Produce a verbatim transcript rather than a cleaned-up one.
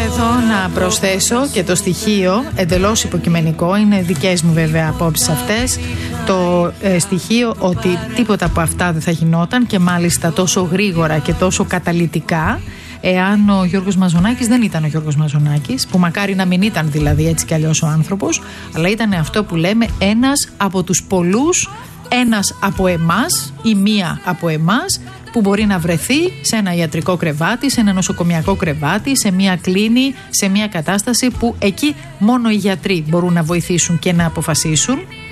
εδώ να προσθέσω και το στοιχείο, εντελώς υποκειμενικό, είναι δικές μου βέβαια απόψεις αυτές, το ε, στοιχείο ότι τίποτα από αυτά δεν θα γινόταν και μάλιστα τόσο γρήγορα και τόσο καταλυτικά, εάν ο Γιώργος Μαζονάκης δεν ήταν ο Γιώργος Μαζονάκης, που μακάρι να μην ήταν δηλαδή έτσι κι αλλιώς ο άνθρωπος, αλλά ήταν αυτό που λέμε ένας από τους πολλούς, ένας από εμάς ή μία από εμάς που μπορεί να βρεθεί σε ένα ιατρικό κρεβάτι, σε ένα νοσοκομιακό κρεβάτι, σε μια κλίνη, σε μια κατάσταση που εκεί μόνο οι γιατροί μπορούν να βοηθήσουν και να αποφασίσουν